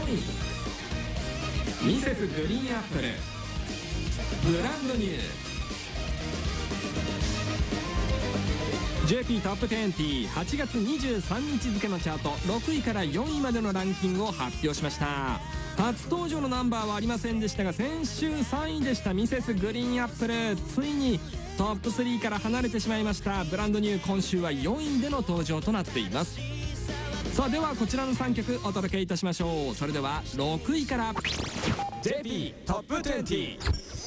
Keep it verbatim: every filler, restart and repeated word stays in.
い、ミセスグリーンアップルブランドニュー。 ジェーピー トップにじゅうはちがつにじゅうさんにち付のチャートろくいからよんいまでのランキングを発表しました。初登場のナンバーはありませんでしたが、先週さんいでしたミセスグリーンアップル、ついにトップスリーから離れてしまいました。ブランドニュー、今週はよんいでの登場となっています。さあではこちらのさんきょくお届けいたしましょう。それではろくいから ジェーピー トップにじゅう。